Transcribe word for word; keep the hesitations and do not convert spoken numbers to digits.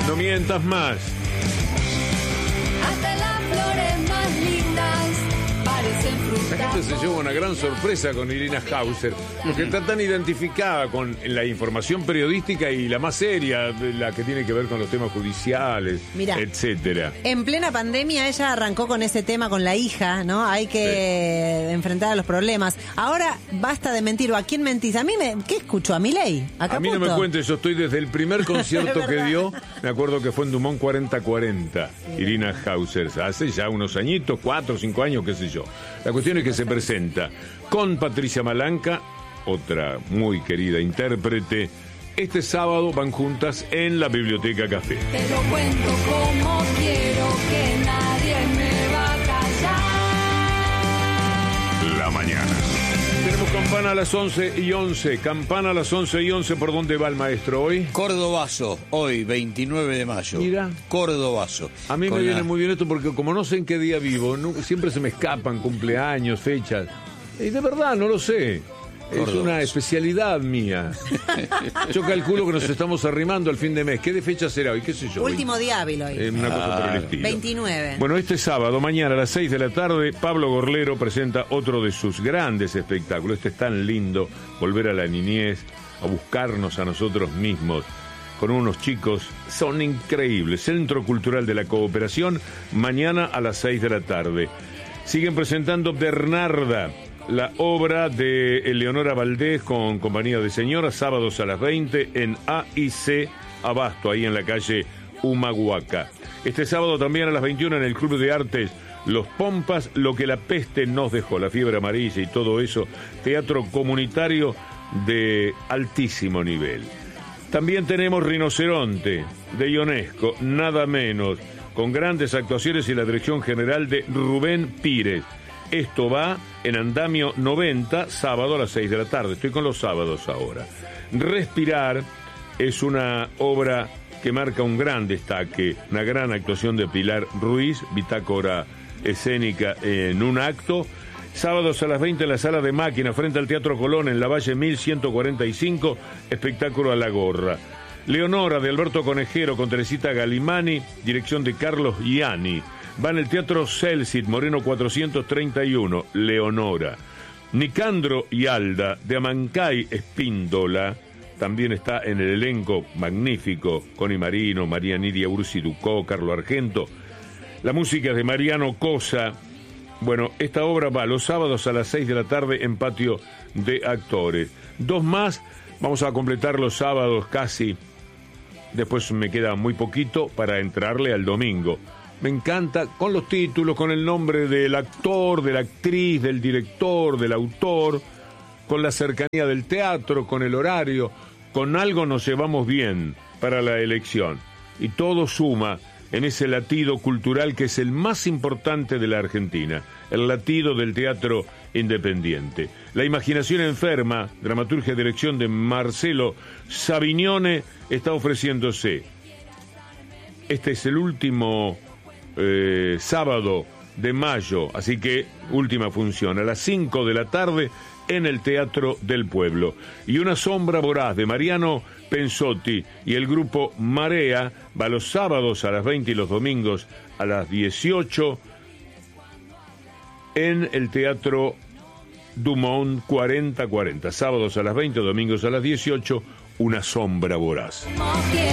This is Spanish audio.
No mientas más. Hasta las flores más lindas parecen frutas. La gente se lleva una gran sorpresa con Irina Hauser, porque está tan identificada con la información periodística y la más seria, la que tiene que ver con los temas judiciales, Mirá, etcétera. En plena pandemia ella arrancó con ese tema con la hija, ¿no? Hay que sí. enfrentar a los problemas. Ahora basta de mentir. ¿O a quién mentís? A mí me... ¿Qué escucho? ¿A Milei? ¿A A mí no me cuentes, yo estoy desde el primer concierto que dio, me acuerdo que fue en Dumont cuarenta cuarenta, sí. Irina Hauser, hace ya unos añitos, cuatro o cinco años, qué sé yo. La cuestión es que se presenta con Patricia Malanca, otra muy querida intérprete. Este sábado van juntas en la Biblioteca Café. Te lo cuento como quiero, que nadie me va a callar. La mañana. Tenemos campana a las once y once. Campana a las once y once. ¿Por dónde va el maestro hoy? Cordobazo, hoy, veintinueve de mayo. Mira. Cordobazo. A mí Con me viene la... muy bien esto porque como no sé en qué día vivo, no, siempre se me escapan cumpleaños, fechas. Y de verdad, no lo sé. Es una especialidad mía. Yo calculo que nos estamos arrimando al fin de mes. ¿Qué de fecha será hoy? ¿Qué sé yo? Último día hábil hoy. Eh, una cosa por el estilo. veintinueve. Bueno, este sábado, mañana a las seis de la tarde, Pablo Gorlero presenta otro de sus grandes espectáculos. Este es tan lindo, volver a la niñez, a buscarnos a nosotros mismos. Con unos chicos, son increíbles. Centro Cultural de la Cooperación, mañana a las seis de la tarde. Siguen presentando Bernarda, la obra de Eleonora Valdés con Compañía de Señoras, sábados a las veinte en A I C Abasto, ahí en la calle Humahuaca. Este sábado también a las veintiuna en el Club de Artes Los Pompas, Lo que la peste nos dejó, la fiebre amarilla y todo eso, teatro comunitario de altísimo nivel. También tenemos Rinoceronte, de Ionesco, nada menos, con grandes actuaciones y la dirección general de Rubén Pírez. Esto va en Andamio noventa, sábado a las seis de la tarde. Estoy con los sábados ahora. Respirar es una obra que marca un gran destaque, una gran actuación de Pilar Ruiz, bitácora escénica en un acto. Sábados a las veinte en la Sala de Máquina, frente al Teatro Colón, en la Valle mil ciento cuarenta y cinco, espectáculo a la gorra. Leonora, de Alberto Conejero, con Teresita Galimani, dirección de Carlos Ianni. Va en el Teatro Celsit, Moreno cuatrocientos treinta y uno, Leonora. Nicandro y Alda, de Amancay Espíndola, también está en el elenco magnífico, Connie Marino, María Nidia Ursi Ducó, Carlo Argento. La música es de Mariano Cosa. Bueno, esta obra va los sábados a las seis de la tarde en Patio de Actores. Dos más, vamos a completar los sábados casi. Después me queda muy poquito para entrarle al domingo. Me encanta con los títulos, con el nombre del actor, de la actriz, del director, del autor, con la cercanía del teatro, con el horario, con algo nos llevamos bien para la elección. Y todo suma en ese latido cultural que es el más importante de la Argentina, el latido del teatro independiente. La imaginación enferma, dramaturgia y dirección de Marcelo Savignone, está ofreciéndose. Este es el último eh, sábado de mayo, así que última función, a las cinco de la tarde en el Teatro del Pueblo. Y Una sombra voraz de Mariano Pensotti y el grupo Marea va los sábados a las veinte y los domingos a las dieciocho en el Teatro Dumont cuarenta cuarenta. Sábados a las veinte, domingos a las dieciocho, Una sombra voraz.